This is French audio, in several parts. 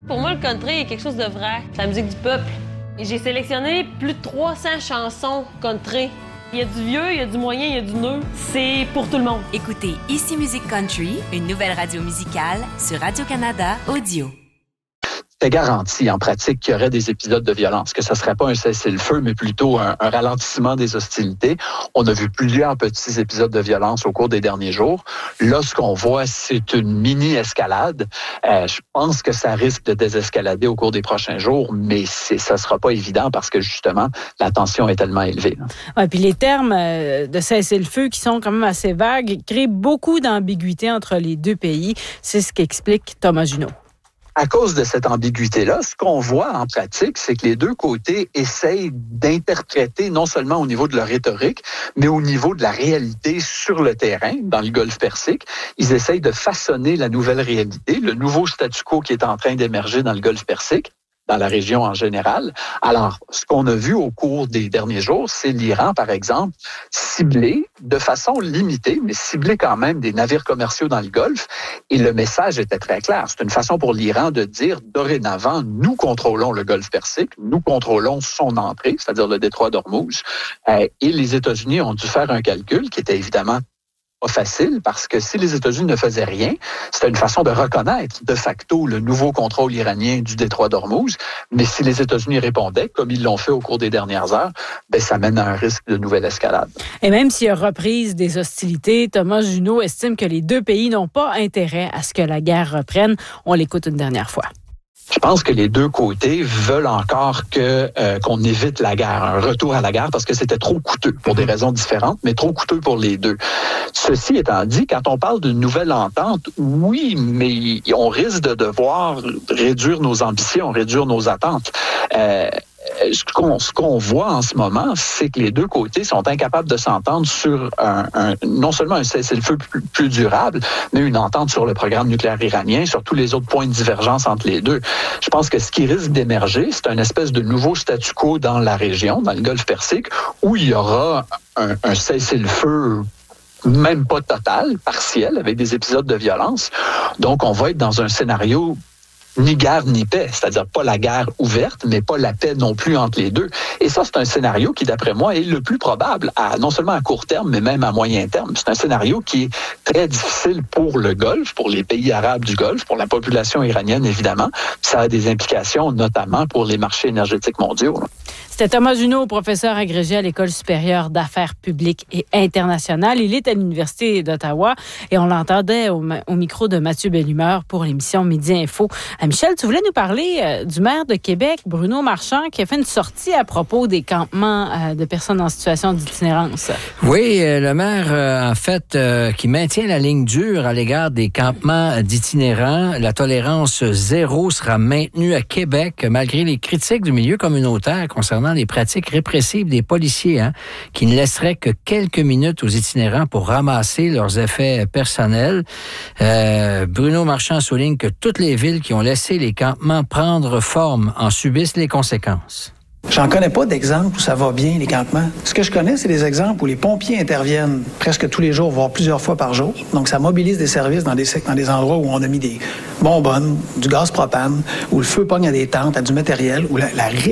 Pour moi, le country est quelque chose de vrai. C'est la musique du peuple. Et j'ai sélectionné plus de 300 chansons country. Il y a du vieux, il y a du moyen, il y a du neuf. C'est pour tout le monde. Écoutez Ici Musique Country, une nouvelle radio musicale sur Radio-Canada Audio. C'est garanti en pratique qu'il y aurait des épisodes de violence, que ce ne serait pas un cessez-le-feu, mais plutôt un ralentissement des hostilités. On a vu plusieurs petits épisodes de violence au cours des derniers jours. Là, ce qu'on voit, c'est une mini-escalade. Je pense que ça risque de désescalader au cours des prochains jours, mais ça ne sera pas évident parce que, justement, la tension est tellement élevée. Ouais, puis les termes de cessez-le-feu qui sont quand même assez vagues créent beaucoup d'ambiguïté entre les deux pays. C'est ce qu'explique Thomas Junot. À cause de cette ambiguïté-là, ce qu'on voit en pratique, c'est que les deux côtés essayent d'interpréter non seulement au niveau de leur rhétorique, mais au niveau de la réalité sur le terrain, dans le Golfe Persique. Ils essayent de façonner la nouvelle réalité, le nouveau statu quo qui est en train d'émerger dans le Golfe Persique, dans la région en général. Alors, ce qu'on a vu au cours des derniers jours, c'est l'Iran, par exemple, cibler de façon limitée, mais cibler quand même des navires commerciaux dans le Golfe. Et le message était très clair. C'est une façon pour l'Iran de dire, dorénavant, nous contrôlons le Golfe Persique, nous contrôlons son entrée, c'est-à-dire le détroit d'Ormuz. Et les États-Unis ont dû faire un calcul qui était évidemment pas facile, parce que si les États-Unis ne faisaient rien, c'était une façon de reconnaître de facto le nouveau contrôle iranien du détroit d'Ormuz. Mais si les États-Unis répondaient, comme ils l'ont fait au cours des dernières heures, ça mène à un risque de nouvelle escalade. Et même s'il y a reprise des hostilités, Thomas Junot estime que les deux pays n'ont pas intérêt à ce que la guerre reprenne. On l'écoute une dernière fois. Je pense que les deux côtés veulent encore qu'on évite la guerre, un retour à la guerre, parce que c'était trop coûteux pour des raisons différentes, mais trop coûteux pour les deux. Ceci étant dit, quand on parle d'une nouvelle entente, oui, mais on risque de devoir réduire nos ambitions, réduire nos attentes. Ce qu'on voit en ce moment, c'est que les deux côtés sont incapables de s'entendre sur non seulement un cessez-le-feu plus durable, mais une entente sur le programme nucléaire iranien, sur tous les autres points de divergence entre les deux. Je pense que ce qui risque d'émerger, c'est une espèce de nouveau statu quo dans la région, dans le Golfe Persique, où il y aura un cessez-le-feu même pas total, partiel, avec des épisodes de violence. Donc, on va être dans un scénario ni guerre ni paix, c'est-à-dire pas la guerre ouverte, mais pas la paix non plus entre les deux. Et ça, c'est un scénario qui, d'après moi, est le plus probable, non seulement à court terme, mais même à moyen terme. C'est un scénario qui est très difficile pour le Golfe, pour les pays arabes du Golfe, pour la population iranienne, évidemment. Ça a des implications, notamment pour les marchés énergétiques mondiaux. C'était Thomas Junot, professeur agrégé à l'École supérieure d'affaires publiques et internationales. Il est à l'Université d'Ottawa et on l'entendait au micro de Mathieu Bellumeur pour l'émission Midi Info. Michel, tu voulais nous parler du maire de Québec, Bruno Marchand, qui a fait une sortie à propos des campements de personnes en situation d'itinérance. Oui, le maire, en fait, qui maintient la ligne dure à l'égard des campements d'itinérants. La tolérance zéro sera maintenue à Québec, malgré les critiques du milieu communautaire concernant les pratiques répressives des policiers, qui ne laisseraient que quelques minutes aux itinérants pour ramasser leurs effets personnels. Bruno Marchand souligne que toutes les villes qui ont laissé les campements prendre forme en subissent les conséquences. J'en connais pas d'exemples où ça va bien, les campements. Ce que je connais, c'est des exemples où les pompiers interviennent presque tous les jours, voire plusieurs fois par jour. Donc, ça mobilise des services dans des endroits où on a mis des bonbonnes, du gaz propane, où le feu pogne à des tentes, à du matériel, où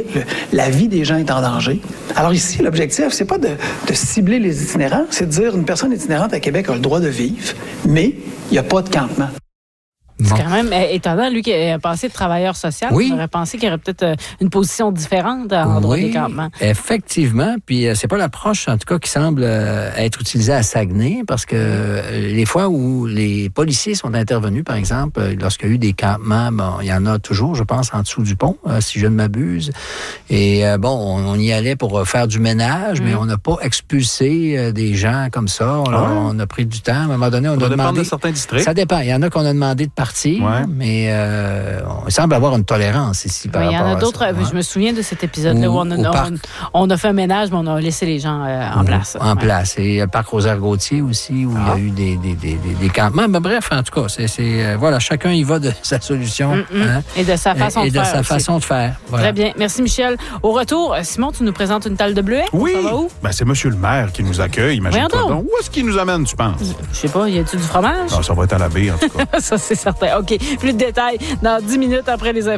la vie des gens est en danger. Alors ici, l'objectif, c'est pas de cibler les itinérants, c'est de dire une personne itinérante à Québec a le droit de vivre, mais il n'y a pas de campement. C'est quand même étonnant, lui qui a passé de travailleur social. Oui. On aurait pensé qu'il y aurait peut-être une position différente à l'endroit des campements. Effectivement. Puis c'est pas l'approche, en tout cas, qui semble être utilisée à Saguenay, parce que les fois où les policiers sont intervenus, par exemple, lorsqu'il y a eu des campements, il y en a toujours, je pense, en dessous du pont, si je ne m'abuse. Et on y allait pour faire du ménage, mais on n'a pas expulsé des gens comme ça. On a pris du temps. À un moment donné, on a demandé... Ça dépend de certains districts. Ça dépend. Il y en a qu'on a demandé de partir. Mais il semble avoir une tolérance ici par rapport à ça. Il y en a d'autres. Je me souviens de cet épisode-là où on a fait un ménage, mais on a laissé les gens en place. En place. Et le parc Rosaire-Gauthier aussi, où il y a eu des campements. Mais bref, en tout cas, voilà, chacun y va de sa solution. Et de sa façon de faire. Et de sa façon de faire. Voilà. Très bien. Merci, Michel. Au retour, Simon, tu nous présentes une table de bleuets? Oui. Ça va où? C'est monsieur le maire qui nous accueille. Imagine-toi donc. Où est-ce qu'il nous amène, tu penses? Je sais pas. Y a-tu du fromage? Ça va être à la baie, en tout cas. Ça, c'est certain. OK. Plus de détails dans 10 minutes après les infos.